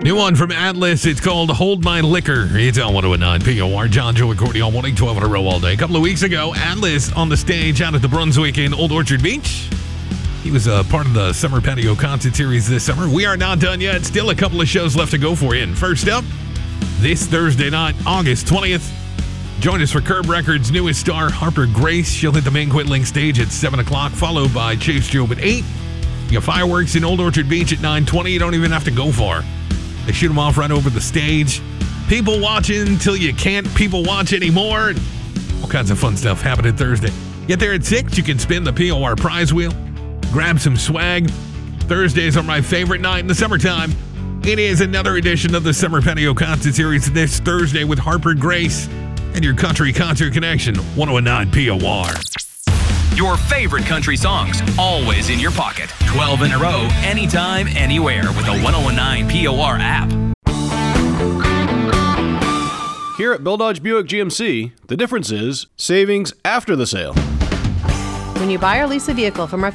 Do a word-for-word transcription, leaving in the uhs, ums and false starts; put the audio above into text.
New one from Atlas. It's called Hold My Liquor. It's on one oh nine P O R. John Joe Accordion, one twelve in a row all day. A couple of weeks ago, Atlas on the stage out at the Brunswick in Old Orchard Beach. He was a part of the Summer Patio Concert Series this summer. We are not done yet. Still a couple of shows left to go for you. And first up, this Thursday night, August twentieth, join us for Curb Records' newest star, Harper Grace. She'll hit the main Quit Link stage at seven o'clock, followed by Chase Job at eight. You got fireworks in Old Orchard Beach at nine twenty. You don't even have to go far. They shoot them off right over the stage. People watching till you can't people watch anymore. All kinds of fun stuff happening Thursday. Get there at six. You can spin the P O R prize wheel. Grab some swag. Thursdays are my favorite night in the summertime. It is another edition of the Summer Patio Concert Series this Thursday with Harper Grace and your Country Concert Connection, one oh nine P O R. Your favorite country songs, always in your pocket. twelve in a row, anytime, anywhere with the one oh nine P O R app. Here at Bill Dodge Buick G M C, the difference is savings after the sale. When you buy or lease a vehicle from our